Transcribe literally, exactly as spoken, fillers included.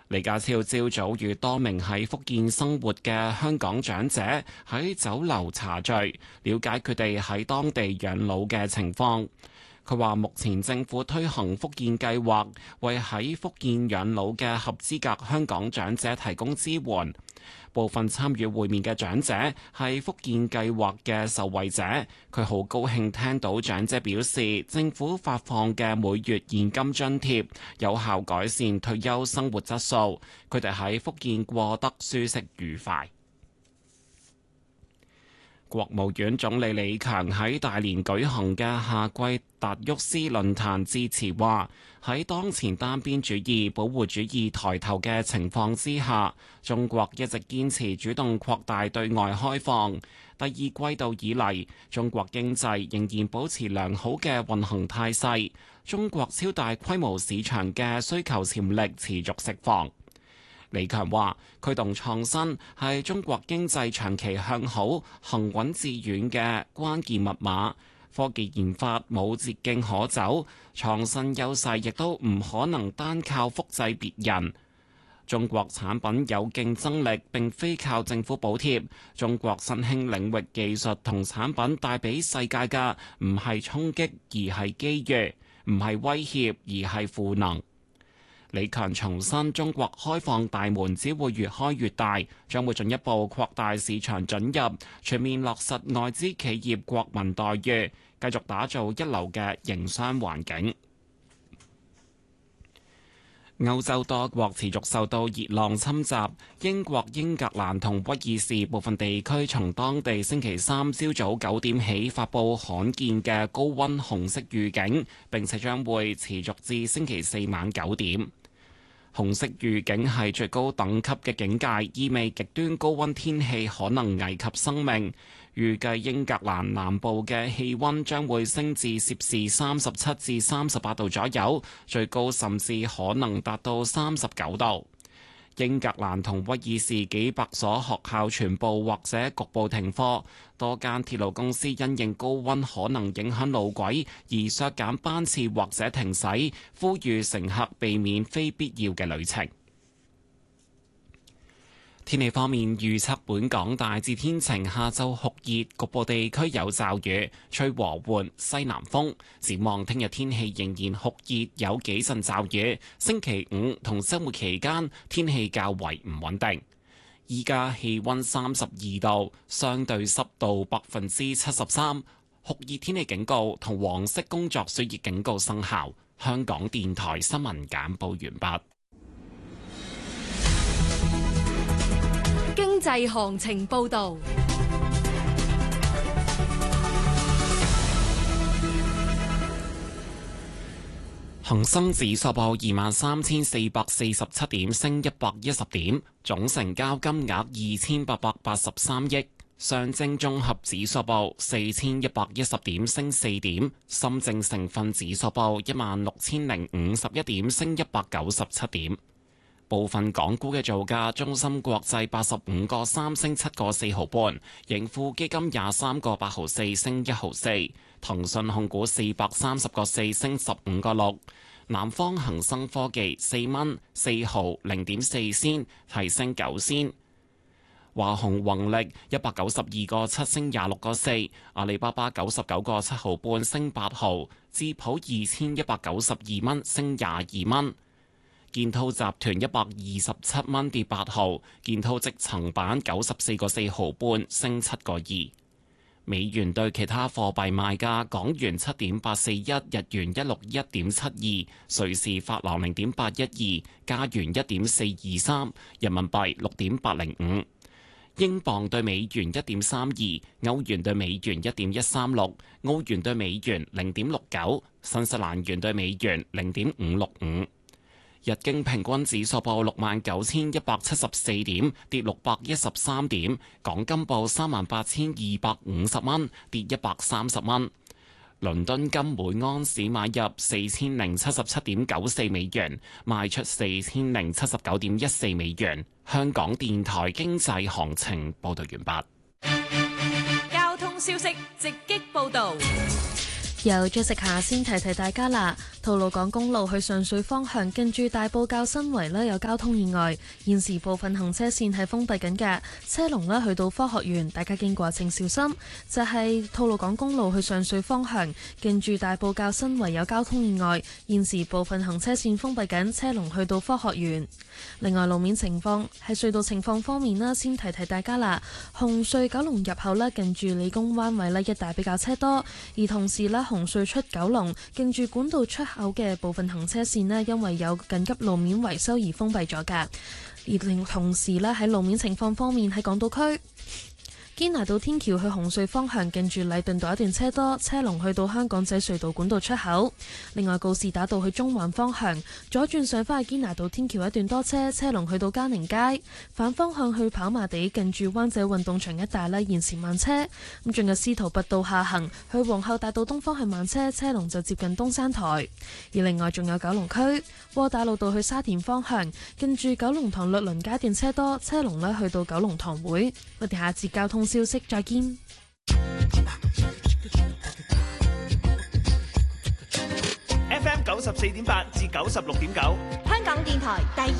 李家超朝早與多名喺福建生活嘅香港長者喺酒樓茶聚，了解佢哋喺當地養老嘅情況。佢話：目前政府推行福建計劃，為喺福建養老嘅合資格香港長者提供支援。部分參與會面嘅長者係福建計劃嘅受惠者，佢好高興聽到長者表示，政府發放嘅每月現金津貼有效改善退休生活質素，佢哋喺福建過得舒適愉快。國務院總理李強喺大連舉行嘅夏季達沃斯論壇致辭話：喺當前單邊主義、保護主義抬頭嘅情況之下，中國一直堅持主動擴大對外開放。第二季度以嚟，中國經濟仍然保持良好嘅運行態勢，中國超大規模市場嘅需求潛力持續釋放。李強話：驅動創新係中國經濟長期向好、行穩致遠嘅關鍵密碼。科技研發冇捷徑可走，創新優勢亦都唔可能單靠複製別人。中國產品有競爭力，並非靠政府補貼。中國新興領域技術同產品帶俾世界嘅唔係衝擊，而係機遇；唔係威脅，而係賦能。李強重申，中國開放大門只會越開越大，將會進一步擴大市場准入，全面落實外資企業國民待遇，繼續打造一流嘅營商環境。歐洲多國持續受到熱浪侵襲，英國、英格蘭同威爾士部分地區從當地星期三朝早九點起發布罕見嘅高溫紅色預警，並且將會持續至星期四晚九點。紅色預警係最高等級嘅警戒，意味極端高溫天氣可能危及生命。預計英格蘭南部嘅氣溫將會升至攝氏三十七至三十八度左右，最高甚至可能達到三十九度。英格蘭同威爾士幾百所學校全部或者局部停課，多間鐵路公司因應高溫可能影響路軌而削減班次或者停駛，呼籲乘客避免非必要嘅旅程。天氣方面預測，本港大致天晴，下晝酷熱，局部地區有驟雨，吹和緩西南風。展望聽日天氣仍然酷熱，有幾陣驟雨。星期五同週末期間天氣較為唔穩定。依家氣溫三十二度，相對濕度百分之七十三，酷熱天氣警告同黃色工作暑熱警告生效。香港電台新聞簡報完畢。 經濟行情報道， 恒生指數報二萬三千四百四十七點，升一百一十點，總成交金額二千八百八十三億。上證綜合指數報四千一百一十點，升四點。深證成分指數報一萬六千零五十一點，升一百九十七點。部分港股嘅造價：中芯國際八十五個三升七個四毫半，盈富基金廿三個八毫四升一毫四，騰訊控股四百三十個四升十五個六，南方恒生科技四蚊四毫零點四仙提升九仙，華虹宏力一百九十二個七升廿六個四，阿里巴巴九十九個七毫半升八毫，智普二千一百九十二蚊升廿二蚊。建滔集團一百二十七蚊跌八毫，建滔積層板九十四個四毫半升七個二。美元對其他貨幣賣價：港元七點八四一，日元一六一點七二，瑞士法郎零點八一二，加元一點四二三，人民幣六點八零五，英鎊對美元一點三二，歐元對美元一點一三六，澳元對美元零點六九，新西蘭元對美元零點五六五。日經平均指數報六萬九千一百七十四點，跌六百一十三點。港金報三萬八千二百五十蚊，跌一百三十蚊。倫敦金每安士買入四千零七十七點九四美元，賣出四千零七十九點一四美元。香港電台經濟行情報道完畢。 交通消息直擊報道。 由最食下先提提大家啦，吐露港公路去上水方向近住大埔滘新圍呢有交通意外，現時部分行車線係封閉緊嘅，車龍呢去到科學園，大家經過請小心。就係、是、吐露港公路去上水方向近住大埔滘新圍有交通意外，現時部分行車線封閉緊，車龍去到科學園。另外路面情況喺隧道情況方面啦，先提提大家啦，紅隧九龍入口呢近住理工灣位呢一帶比較車多，而同時呢紅隧出九龍近住管道出口嘅部分行車線呢，因為有緊急路面維修而封閉咗㗎。而另同時呢喺路面情況方面，喺港島區堅拿道天橋去紅隧方向近住禮頓道一段車多，車龍去到香港仔隧道管道出口。另外告士打道去中環方向左轉上返去堅拿道天橋一段多車，車龍去到嘉寧街。反方向去跑馬地近住灣仔運動場一帶呢，現時慢車。咁進入司徒拔道下行去皇后大道東方向慢車，車龍就接近東山台。而另外仲有九龍區窩打老道去沙田方向近住九龍塘律倫街段車多，車龍呢去到九龍塘會。我哋下節交通消息再見。 F M 九十四點八至九十六點九， 香港電台第